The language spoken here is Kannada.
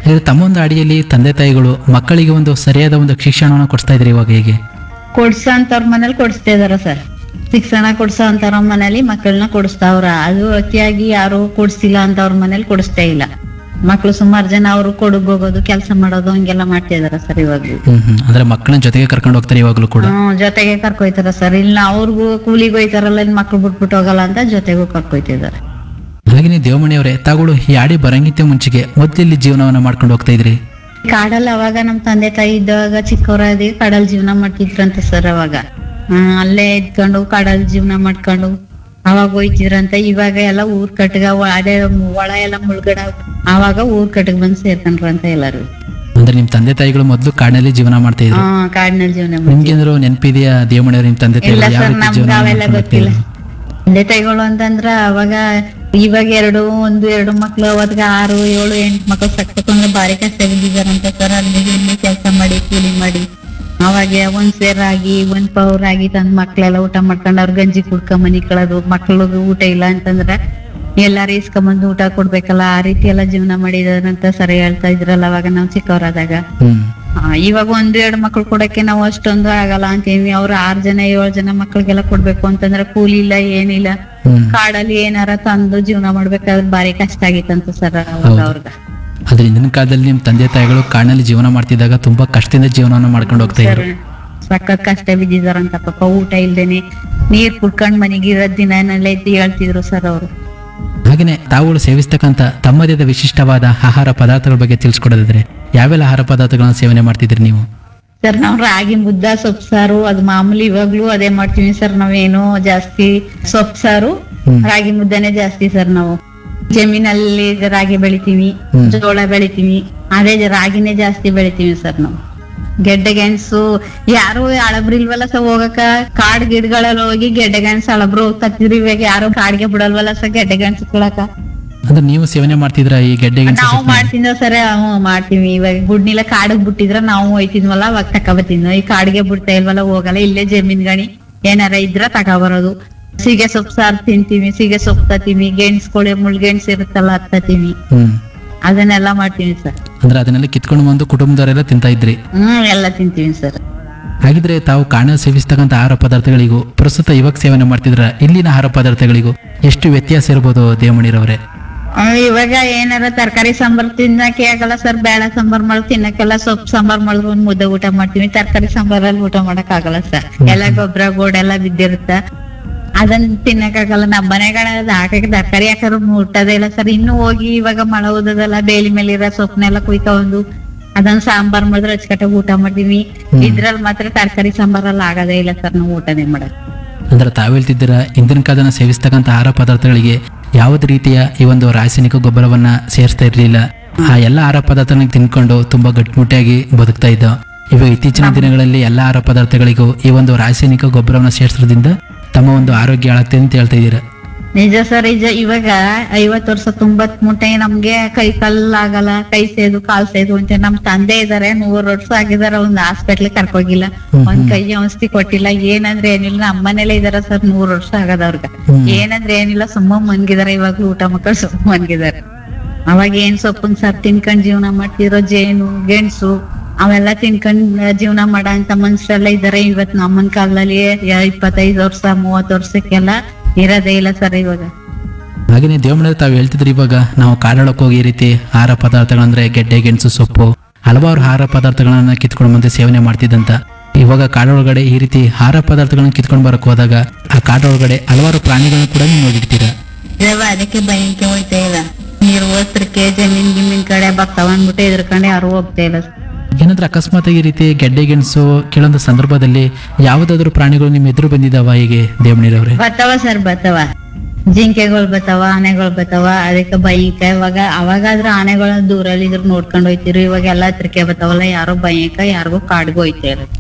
ಹಾಗಾದ್ರೆ ತಮ್ಮ ಒಂದು ಅಡಿಯಲ್ಲಿ ತಂದೆ ತಾಯಿಗಳು ಮಕ್ಕಳಿಗೆ ಒಂದು ಸರಿಯಾದ ಒಂದು ಶಿಕ್ಷಣವನ್ನು ಕೊಡಿಸ್ತಾ ಇದ್ರಿ ಇವಾಗ ಹೇಗೆ? ಕೊಡ್ಸೋ ಅಂತವ್ರ ಮನೇಲಿ ಕೊಡಿಸ್ತಾ ಇದಾರ ಸರ್. ಶಿಕ್ಷಣ ಕೊಡ್ಸೋ ಅಂತವ್ರ ಮನೇಲಿ ಮಕ್ಕಳನ್ನ ಕೊಡಿಸ್ತಾವ್ರ. ಅದು ಅತಿಯಾಗಿ ಯಾರು ಕೊಡ್ಸಿಲ್ಲ ಅಂತವ್ರ ಮನೇಲಿ ಕೊಡಿಸ್ತಾ ಇಲ್ಲ. ಮಕ್ಳು ಸುಮಾರು ಜನ ಅವರು ಕೊಡಗ್ ಹೋಗೋದು, ಕೆಲಸ ಮಾಡೋದು ಹಂಗೆಲ್ಲ ಮಾಡ್ತಾ ಇದಾರ ಸರ್ ಇವಾಗ್ಲೂ. ಅಂದ್ರೆ ಮಕ್ಕಳನ್ನ ಜೊತೆಗೆ ಕರ್ಕೊಂಡು ಹೋಗ್ತಾರೆ ಇವಾಗಲೂ ಕೂಡ? ಜೊತೆಗೆ ಕರ್ಕೊಯ್ತಾರ ಸರ್. ಇಲ್ಲ ಅವ್ರಿಗೂ ಕೂಲಿಗೆ ಹೋಯ್ತಾರಲ್ಲ, ಇನ್ ಮಕ್ಳು ಬಿಟ್ಬಿಟ್ಟು ಹೋಗಲ್ಲ ಅಂತ ಜೊತೆಗೂ ಕರ್ಕೊಯ್ತಿದಾರೆ. ಹಾಗೆ ದೇವಮಣಿಯವರೇ, ತಾಗಳು ಈ ಆಡಿ ಬರಂಗಿತ್ತೆ ಮುಂಚೆಗೆ ಮೊದಲಿಲ್ಲಿ ಜೀವನವನ್ನ ಮಾಡ್ಕೊಂಡು ಹೋಗ್ತಾ ಇದ್ರಿ? ಕಾಡಲ್ಲಿ ಅವಾಗ ನಮ್ ತಂದೆ ತಾಯಿ ಇದ್ದಾಗ ಚಿಕ್ಕವರಾದಿ ಕಾಡಲ್ಲಿ ಜೀವನ ಮಾಡ್ತಿದ್ರಂತ ಸರ್. ಅವಾಗ ಅಲ್ಲೇ ಇದ್ಕೊಂಡು ಕಾಡಲ್ಲಿ ಜೀವನ ಮಾಡ್ಕೊಂಡು ಅವಾಗ ಹೋಯ್ತಿದ್ರಂತ. ಇವಾಗ ಎಲ್ಲ ಊರ್ ಕಟ್ಗ ಅದೇ ಒಳ ಎಲ್ಲ ಮುಳ್ಗಡ, ಅವಾಗ ಊರ್ ಕಟ್ಗ ಬಂದ್ ಸೇರ್ಕೊಂಡ್ರಂತ ಎಲ್ಲಾರು. ಅಂದ್ರೆ ನಿಮ್ ತಂದೆ ತಾಯಿಗಳು ಮೊದಲು ಕಾಡಿನಲ್ಲಿ ಜೀವನ ಮಾಡ್ತಾ ಇದ್ರು? ಕಾಡಿನಲ್ಲಿ ಜೀವನ ನಿಮ್ಗೆ ಏನಾದ್ರು ನೆನಪಿದೆಯಾ ದೇವಮಣಿಯವ್ರ ನಿಮ್ ತಂದೆ ಇಲ್ಲ ತಾಯಿಗಳು ಯಾವ ಸರ್, ರೀತಿ ನಮ್ಗೆ ಜೀವನ ಅವೆಲ್ಲ ಮಾಡ್ಕೊಂಡು ಗೊತ್ತಿಲ್ಲ. ಹೋಗ್ತಿದ್ರು? ತಂದೆ ತಾಯಿಗಳು ಅಂತಂದ್ರ ಅವಾಗ ಇವಾಗ ಎರಡು ಮಕ್ಳು, ಅವತ್ಗ 6, 7, 8 ಮಕ್ಳು ಸಕ್ತಂದ್ರೆ ಭಾರಿ ಕಷ್ಟ ಬಿದ್ದಿದಾರಂತ ಸರ್. ಅಲ್ಲಿ ಇಲ್ಲಿ ಕೆಲಸ ಮಾಡಿ ಕೂಲಿ ಮಾಡಿ ಅವಾಗ ಒಂದ್ ಸೇರಾಗಿ ಒಂದ್ ಪೌರಾಗಿ ತಂದ್ ಮಕ್ಳೆಲ್ಲ ಊಟ ಮಾಡ್ಕೊಂಡ್ ಅವ್ರ ಗಂಜಿ ಕುಡ್ಕೊಂಡ್ ಮನಿ ಕಳೋದು. ಮಕ್ಳಿಗೆ ಊಟ ಇಲ್ಲ ಅಂತಂದ್ರ ಎಲ್ಲಾರು ಇಸ್ಕೊಂಬಂದು ಊಟ ಕೊಡ್ಬೇಕಲ್ಲ, ಆ ರೀತಿ ಎಲ್ಲ ಜೀವನ ಮಾಡಿದಾರಂತ ಸರಿ ಹೇಳ್ತಾ ಇದ್ರಲ್ಲ ಅವಾಗ ನಾವ್ ಚಿಕ್ಕವರಾದಾಗ. ಇವಾಗ 1-2 ಮಕ್ಳು ಕೊಡಕ್ಕೆ ನಾವು ಅಷ್ಟೊಂದು ಆಗಲ್ಲ ಅಂತೀವಿ. ಅವ್ರು 6 ಜನ 7 ಜನ ಮಕ್ಳಿಗೆಲ್ಲ ಕೊಡ್ಬೇಕು ಅಂತಂದ್ರೆ ಕೂಲಿ ಇಲ್ಲ, ಏನಿಲ್ಲ. ಕಾಡಲ್ಲಿ ಏನಾರ ತಂದು ಜೀವನ ಮಾಡ್ಬೇಕಾದ್ರೆ ಬಾರಿ ಕಷ್ಟ ಆಗಿತ್ತಂತ ಸರ್ ಅವಾಗ ಅವ್ರಗ. ಆದ್ರೆ ಇಂದಿನ ಕಾಲದಲ್ಲಿ ನಿಮ್ ತಂದೆ ತಾಯಿಗಳು ಕಾಡಿನಲ್ಲಿ ಜೀವನ ಮಾಡ್ತಿದ್ದಾಗ ತುಂಬಾ ಕಷ್ಟದಿಂದ ಜೀವನವನ್ನು ಮಾಡ್ಕೊಂಡು ಹೋಗ್ತಾ ಇದ್ರು. ಸಖತ್ ಕಷ್ಟ ಬಿದ್ದಿದಾರಂತ ಪಾಪ. ಊಟ ಇಲ್ದೇನೆ ನೀರ್ ಕುಡ್ಕೊಂಡ್ ಮನೆಗೆ ಇರೋದ್ ದಿನನೆಲ್ಲ ಎದ್ದು ಹೇಳ್ತಿದ್ರು ಸರ್ ಅವರು. ಹಾಗೇನೆ ತಾವುಗಳು ಸೇವಿಸ್ತಕ್ಕಂತ ತಮ್ಮದೇ ಆದ ವಿಶಿಷ್ಟವಾದ ಆಹಾರ ಪದಾರ್ಥಗಳ ಬಗ್ಗೆ ತಿಳಿಸ್ಕೊಡೋದಿದ್ರೆ ಯಾವೆಲ್ಲ ಆಹಾರ ಪದಾರ್ಥಗಳನ್ನ ಸೇವನೆ ಮಾಡ್ತಿದ್ರಿ ನೀವು? ಸರ್ ನಾವ್ ರಾಗಿ ಮುದ್ದ, ಸೊಪ್ಪು ಸಾರು, ಅದು ಮಾಮೂಲಿ ಇವಾಗ್ಲೂ ಅದೇ ಮಾಡ್ತೀವಿ ಸರ್. ನಾವೇನು ಜಾಸ್ತಿ ಸೊಪ್ಪು ಸಾರು, ರಾಗಿ ಮುದ್ದನೆ ಜಾಸ್ತಿ ಸರ್. ನಾವು ಜಮೀನಲ್ಲಿ ರಾಗಿ ಬೆಳಿತೀವಿ, ಜೋಳ ಬೆಳಿತೀವಿ, ಅದೇ ರಾಗಿನೇ ಜಾಸ್ತಿ ಬೆಳಿತೀವಿ ಸರ್ ನಾವು. ಗೆಡ್ಡೆ ಗೆಣಸು ಯಾರು ಹಳಬ್ರು ಇಲ್ವಲ್ಲ ಸರ್ ಹೋಗಕ. ಕಾಡ್ ಗಿಡಗಳಲ್ಲಿ ಹೋಗಿ ಗೆಡ್ಡೆ ಗೆಣಸು ಹಳಬ್ರು ಹೋಗ್ತಿದ್ರು. ಇವಾಗ ಯಾರು ಕಾಡ್ಗೆ ಬಿಡಲ್ವಲ್ಲ ಸರ್ ಗೆಡ್ಡೆ ಗೆಣಸು ಕೊಳಕ. ಅಂದ್ರೆ ನೀವು ಸೇವನೆ ಮಾಡ್ತಿದ್ರ ಈ ಗೆಡ್ಡೆ ಗೆಣಸು? ನಾವು ಮಾಡ್ತಿದ್ವ ಸರ್, ಮಾಡ್ತೀವಿ. ಇವಾಗ ಗುಡ್ನಿಲ್ಲ ಕಾಡಿಗೆ ಬಿಟ್ಟಿದ್ರ ನಾವು ಹೋಯ್ತಿದ್ವಲ್ಲ ಅವಾಗ ತಕೊಬತ್ತಿದ್ವಿ. ಈ ಕಾಡಿಗೆ ಬಿಡ್ತಾ ಇಲ್ವಲ್ಲ ಹೋಗಲ್ಲ. ಇಲ್ಲೇ ಜಮೀನ್ ಗಣಿ ಏನಾರ ಇದ್ರ ತಗೊಬರೋದು. ಸೀಗೆ ಸೊಪ್ಪು ಸಾರು ತಿಂತೀವಿ, ಸೀಗೆ ಸೊಪ್ಪು ತತ್ತೀವಿ, ಗೆಣಸ್ಕೊಳೆ ಮುಳ್ಗೆಣಸು ಇರುತ್ತಲ್ಲ ಅದ್ ತತ್ತೀವಿ. ಅದನ್ನೆಲ್ಲ ಮಾಡ್ತೀವಿ ಸರ್. ಅಂದ್ರೆ ಅದನ್ನೆಲ್ಲ ಕಿತ್ಕೊಂಡು ಬಂದು ಕುಟುಂಬದವರೆಲ್ಲ ತಿಂತಾ ಇದ್ರಿ? ಎಲ್ಲ ತಿಂತೀವಿ ಸರ್. ಹಾಗಿದ್ರೆ ತಾವು ಕಾಡಿನಲ್ಲಿ ಸೇವಿಸ್ತಕ್ಕಂಥ ಆಹಾರ ಪದಾರ್ಥಗಳಿಗೂ ಪ್ರಸ್ತುತ ಇವಾಗ ಸೇವನೆ ಮಾಡ್ತಿದ್ರ ಇಲ್ಲಿನ ಆಹಾರ ಪದಾರ್ಥಗಳಿಗೂ ಎಷ್ಟು ವ್ಯತ್ಯಾಸ ಇರ್ಬೋದು ದೇವಮಣಿರವರೇ? ಇವಾಗ ಏನಾರ ತರಕಾರಿ ಸಾಂಬಾರ್ ತಿನ್ನಕ್ಕೆ ಆಗಲ್ಲ ಸರ್. ಬೇಳೆ ಸಾಂಬಾರ್ ಮಾಡಿ ತಿನ್ನಕ್ಕೆಲ್ಲ ಸೊಪ್ಪು ಸಾಂಬಾರ್ ಮಾಡಿದ್ರು ಒಂದ್ ಮುದ್ದೆ ಊಟ ಮಾಡ್ತೀವಿ. ತರಕಾರಿ ಸಾಂಬಾರಲ್ಲಿ ಊಟ ಮಾಡಕ್ ಆಗಲ್ಲ ಸರ್. ಎಲ್ಲ ಗೊಬ್ಬರ ಗೋಡೆಲ್ಲ ಬಿದ್ದಿರುತ್ತ, ಅದನ್ನ ತಿನ್ನಕ್ಕಾಗಲ್ಲ. ನಮ್ಮ ಮನೆಗಳ ಹಾಕಕ್ಕೆ ತರಕಾರಿ ಹಾಕಿದ್ರು ಮುಟ್ಟೋದೇ ಇಲ್ಲ ಸರ್. ಇನ್ನು ಹೋಗಿ ಇವಾಗ ಮಳೆ ಓದೋದಲ್ಲ, ಬೇಲಿ ಮೇಲೆ ಇರೋ ಸೊಪ್ಪನೆಲ್ಲ ಕುಯ್ಕೊಂಡು ಅದನ್ನ ಸಾಂಬಾರ್ ಮಾಡಿದ್ರೆ ಅಚ್ಚಕಟ್ಟಾಗಿ ಊಟ ಮಾಡ್ತೀವಿ. ಇದ್ರಲ್ಲಿ ಮಾತ್ರ ತರಕಾರಿ ಸಾಂಬಾರಲ್ಲಿ ಆಗೋದೇ ಇಲ್ಲ ಸರ್ ನಾವು ಊಟನೇ ಮಾಡಕ್. ಅಂದ್ರೆ ತಾವು ಹೇಳ್ತಿದ್ದೀರ ಇಂದಿನ ಕಾಲದಲ್ಲಿ ಸೇವಿಸ್ತಕ್ಕಂಥ ಆಹಾರ ಪದಾರ್ಥಗಳಿಗೆ ಯಾವುದೇ ರೀತಿಯ ಈ ಒಂದು ರಾಸಾಯನಿಕ ಗೊಬ್ಬರವನ್ನ ಸೇರಿಸ್ತಾ ಇರ್ಲಿಲ್ಲ. ಆ ಎಲ್ಲ ಆಹಾರ ಪದಾರ್ಥಗಳನ್ನ ತಿನ್ಕೊಂಡು ತುಂಬಾ ಗಟ್ಟಿಮುಟ್ಟಿಯಾಗಿ ಬದುಕ್ತಾ ಇದ್ದ. ಇವಾಗ ಇತ್ತೀಚಿನ ದಿನಗಳಲ್ಲಿ ಎಲ್ಲ ಆಹಾರ ಪದಾರ್ಥಗಳಿಗೂ ಈ ಒಂದು ರಾಸಾಯನಿಕ ಗೊಬ್ಬರವನ್ನ ಸೇರಿಸೋದ್ರಿಂದ ತಮ್ಮ ಒಂದು ಆರೋಗ್ಯ ಹಾಳಾಗ್ತದೆ ಅಂತ ಹೇಳ್ತಾ ಇದ್ದೀರಾ? ನಿಜ ಸರ್. ಇವಾಗ 50 ವರ್ಷ 90 ಮುಟ್ಟೆ ನಮ್ಗೆ ಕೈ ಕಲ್ಲಾಗಲ್ಲ, ಕೈ ಸೇದು ಕಾಲ್ ಸೇದು ಅಂತ. ನಮ್ ತಂದೆ ಇದಾರೆ 100 ವರ್ಷ ಆಗಿದಾರೆ, ಒಂದ್ ಹಾಸ್ಪಿಟ್ಲ್ ಕರ್ಕೋಗಿಲ್ಲ, ಒಂದ್ ಕೈ ಔಷಧಿ ಕೊಟ್ಟಿಲ್ಲ, ಏನಂದ್ರೆ ಏನಿಲ್ಲ. ನಮ್ಮ ಮನೇಲೆ ಇದಾರ ಸರ್ 100 ವರ್ಷ ಆಗದವ್ರಗ. ಏನಂದ್ರೆ ಏನಿಲ್ಲ, ಸುಮ್ಮ ಮನ್ಗಿದಾರೆ. ಇವಾಗ್ಲೂ ಊಟ ಮಕ್ಕಳು ಸುಮ್ಮ ಮನ್ಗಿದಾರೆ. ಅವಾಗ ಏನ್ ಸೊಪ್ಪಿನ ಸಾರ್ ತಿನ್ಕೊಂಡ್ ಜೀವನ ಮಾಡ್ತಿರೋ, ಜೇನು ಗೆಣಸು ಅವೆಲ್ಲ ತಿನ್ಕೊಂಡ್ ಜೀವನ ಮಾಡೋ ಅಂತ ಮನ್ಸರೆಲ್ಲ ಇದಾರೆ. ಇವತ್ ನಮ್ಮನ್ ಕಾಲದಲ್ಲಿ 25 ವರ್ಷ 30 ವರ್ಷಕ್ಕೆಲ್ಲ ಇರೋದೇ ಇಲ್ಲ ಸರ್ ಇವಾಗ. ಹಾಗೇನೆ ದೇವಮಣಿ ತಾವು ಹೇಳ್ತಿದ್ರಿ ಇವಾಗ ನಾವು ಕಾಡೊಳಕ್ಕೆ ಹೋಗಿ ಈ ರೀತಿ ಆಹಾರ ಪದಾರ್ಥಗಳಂದ್ರೆ ಗೆಡ್ಡೆ ಗೆಣಸು ಸೊಪ್ಪು ಹಲವಾರು ಆಹಾರ ಪದಾರ್ಥಗಳನ್ನ ಕಿತ್ಕೊಂಡು ಬಂದು ಸೇವನೆ ಮಾಡ್ತಿದ್ದಂತ. ಇವಾಗ ಕಾಡೊಳಗಡೆ ಈ ರೀತಿ ಆಹಾರ ಪದಾರ್ಥಗಳನ್ನ ಕಿತ್ಕೊಂಡು ಬರಕ್ ಹೋದಾಗ ಆ ಕಾಡೊಳಗಡೆ ಹಲವಾರು ಪ್ರಾಣಿಗಳನ್ನ ಕೂಡ ನೀವು ನೋಡಿರ್ತೀರಾ. ಅದಕ್ಕೆ ಭಯಂಕೆ ಹೋಯ್ತಾ ಇಲ್ಲ. ನೀರು ಹೋತ್ರಕ್ಕೆ ಜಮೀನ್ ಗಿಮೀನ್ ಕಡೆ ಬರ್ತಾವ ಅಂದ್ಬಿಟ್ಟು ಎದ್ರಕಂಡೆ ಯಾರು ಹೋಗ್ತಾ ಇಲ್ಲ. ಏನಾದ್ರೂ ಅಕಸ್ಮಾತ್ ಈ ರೀತಿ ಗೆಡ್ಡೆ ಗೆಣಸು ಕೆಲವೊಂದು ಸಂದರ್ಭದಲ್ಲಿ ಯಾವ್ದಾದ್ರು ಪ್ರಾಣಿಗಳು ನಿಮ್ ಎದುರು ಬಂದಿದಾವ ಹೇಗೆ ದೇವಮಣಿರವ್ರೆ? ಬರ್ತಾವ ಸರ್, ಬರ್ತಾವ. ಜಿಂಕೆಗಳು ಬರ್ತಾವ, ಆನೆಗಳು ಬರ್ತಾವ. ಅದಕ್ಕೆ ಭಯಂಕ. ಅವಾಗಾದ್ರ ಆನೆಗಳ ದೂರಲ್ಲಿ ಇದ್ರ ನೋಡ್ಕೊಂಡ್ ಹೋಯ್ತಿರು. ಇವಾಗ ಎಲ್ಲಾ ಹತ್ರಕ್ಕೆ ಬರ್ತಾವಲ್ಲ, ಯಾರೋ ಭಯಂಕ ಯಾರಿಗೂ ಕಾಡ್ಗೂ ಹೋಯ್ತಾ ಇಲ್ಲ.